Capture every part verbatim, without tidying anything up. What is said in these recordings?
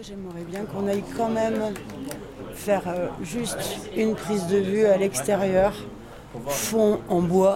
Après, j'aimerais bien qu'on aille quand même faire euh, juste une prise de vue à l'extérieur, fond en bois,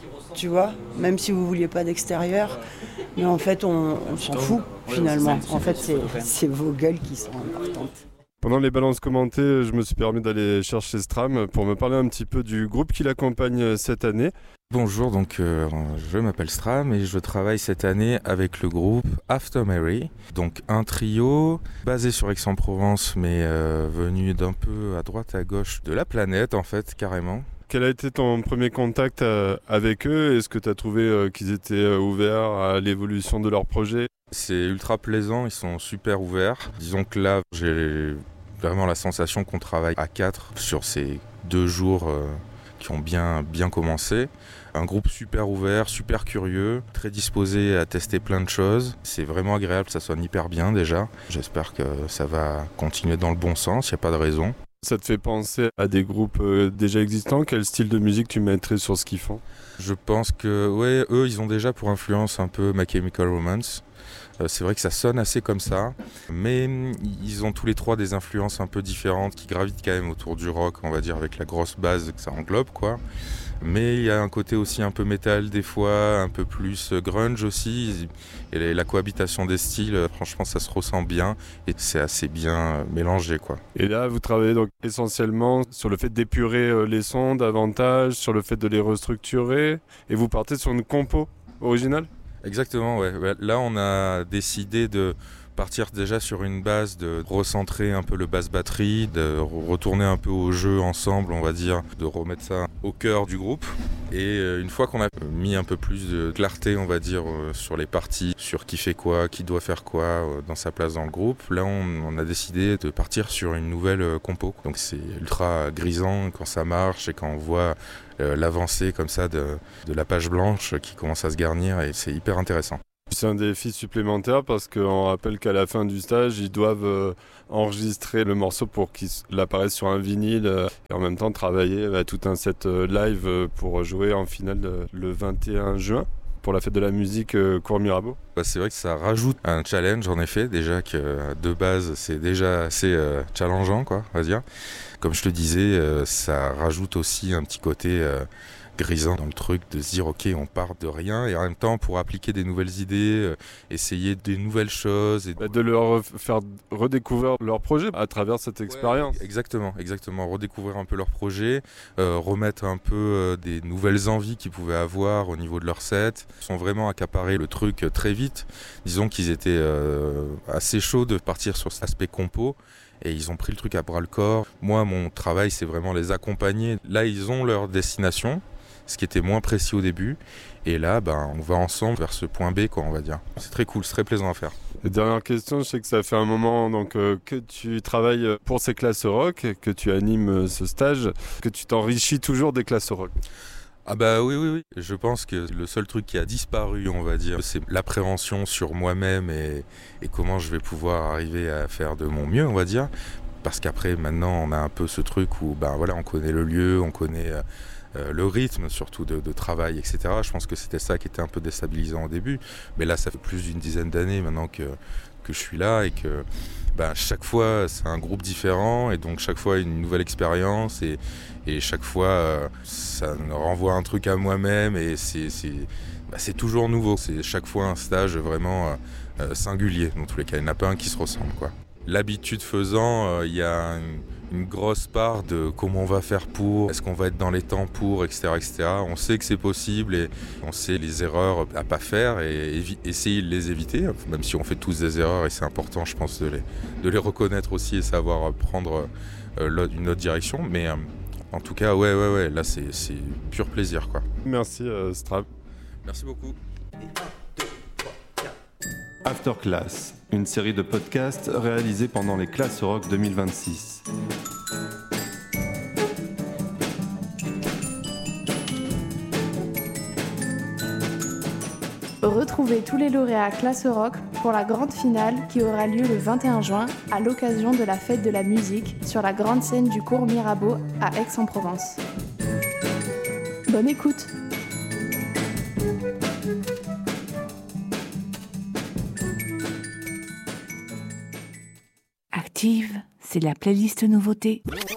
tu vois, même si vous ne vouliez pas d'extérieur. Mais en fait, on, on s'en fout finalement. En fait, c'est, c'est vos gueules qui sont importantes. Pendant les balances commentées, je me suis permis d'aller chercher Stram pour me parler un petit peu du groupe qui l'accompagne cette année. Bonjour, donc euh, je m'appelle Stram et je travaille cette année avec le groupe After Mary, donc un trio basé sur Aix-en-Provence mais euh, venu d'un peu à droite à gauche de la planète en fait, carrément. Quel a été ton premier contact euh, avec eux ? Est-ce que tu as trouvé euh, qu'ils étaient euh, ouverts à l'évolution de leur projet ? C'est ultra plaisant, ils sont super ouverts. Disons que là, j'ai vraiment la sensation qu'on travaille à quatre sur ces deux jours euh, qui ont bien, bien commencé. Un groupe super ouvert, super curieux, très disposé à tester plein de choses. C'est vraiment agréable que ça sonne hyper bien déjà. J'espère que ça va continuer dans le bon sens, il n'y a pas de raison. Ça te fait penser à des groupes euh, déjà existants ? Quel style de musique tu mettrais sur ce qu'ils font ? Je pense que, ouais, eux, ils ont déjà pour influence un peu My Chemical Romance. Euh, c'est vrai que ça sonne assez comme ça, mais ils ont tous les trois des influences un peu différentes qui gravitent quand même autour du rock, on va dire, avec la grosse base que ça englobe, quoi. Mais il y a un côté aussi un peu métal des fois, un peu plus grunge aussi. Et la cohabitation des styles, franchement, ça se ressent bien et c'est assez bien mélangé, quoi. Et là, vous travaillez donc essentiellement sur le fait d'épurer les sons davantage, sur le fait de les restructurer, et vous partez sur une compo originale ? Exactement, ouais. Là, on a décidé de partir déjà sur une base, de recentrer un peu le basse-batterie, de retourner un peu au jeu ensemble, on va dire, de remettre ça au cœur du groupe. Et une fois qu'on a mis un peu plus de clarté, on va dire, sur les parties, sur qui fait quoi, qui doit faire quoi dans sa place dans le groupe, là, on, on a décidé de partir sur une nouvelle compo. Donc c'est ultra grisant quand ça marche et quand on voit euh, l'avancée comme ça de, de la page blanche qui commence à se garnir et c'est hyper intéressant. C'est un défi supplémentaire parce qu'on rappelle qu'à la fin du stage, ils doivent euh, enregistrer le morceau pour qu'il apparaisse sur un vinyle euh, et en même temps travailler euh, tout un set euh, live euh, pour jouer en finale euh, le vingt et un juin pour la fête de la musique euh, Cours Mirabeau. Bah, c'est vrai que ça rajoute un challenge en effet, déjà que de base c'est déjà assez euh, challengeant, quoi, on va dire. Comme je te disais, euh, ça rajoute aussi un petit côté euh, grisant dans le truc de se dire ok, on part de rien et en même temps pour appliquer des nouvelles idées, euh, essayer des nouvelles choses. Et... Bah, de leur faire redécouvrir leur projet à travers cette expérience. Ouais, exactement, exactement. Redécouvrir un peu leur projet, euh, remettre un peu euh, des nouvelles envies qu'ils pouvaient avoir au niveau de leur set. Ils sont vraiment accaparés le truc euh, très vite. Disons qu'ils étaient euh, assez chauds de partir sur cet aspect compo. Et ils ont pris le truc à bras le corps. Moi, mon travail, c'est vraiment les accompagner. Là, ils ont leur destination, ce qui était moins précis au début. Et là, ben, on va ensemble vers ce point B, quoi, on va dire. C'est très cool, c'est très plaisant à faire. Et dernière question, je sais que ça fait un moment donc, euh, que tu travailles pour ces classes rock, que tu animes euh, ce stage, que tu t'enrichis toujours des classes rock. Ah bah oui, oui, oui. Je pense que le seul truc qui a disparu, on va dire, c'est l'appréhension sur moi-même et, et comment je vais pouvoir arriver à faire de mon mieux, on va dire. Parce qu'après, maintenant, on a un peu ce truc où ben, voilà, on connaît le lieu, on connaît euh, le rythme surtout de, de travail, et cetera. Je pense que c'était ça qui était un peu déstabilisant au début. Mais là, ça fait plus d'une dizaine d'années maintenant que, que je suis là et que ben, chaque fois, c'est un groupe différent et donc chaque fois, une nouvelle expérience et, et chaque fois, euh, ça me renvoie un truc à moi-même et c'est, c'est, ben, c'est toujours nouveau. C'est chaque fois un stage vraiment euh, singulier. Dans tous les cas, il n'y en a pas un qui se ressemble, quoi. L'habitude faisant, il euh, y a une, une grosse part de comment on va faire pour, est-ce qu'on va être dans les temps pour, et cetera, et cetera. On sait que c'est possible et on sait les erreurs à pas faire et évi- essayer de les éviter, même si on fait tous des erreurs et c'est important, je pense, de les, de les reconnaître aussi et savoir prendre euh, une autre direction. Mais euh, en tout cas, ouais, ouais, ouais, là, c'est, c'est pur plaisir, quoi. Merci, euh, Stram. Merci beaucoup. After Class, une série de podcasts réalisés pendant les Classes Rock deux mille vingt-six. Retrouvez tous les lauréats Classe Rock pour la grande finale qui aura lieu le vingt et un juin à l'occasion de la fête de la musique sur la grande scène du Cours Mirabeau à Aix-en-Provence. Bonne écoute! Active, c'est la playlist nouveauté.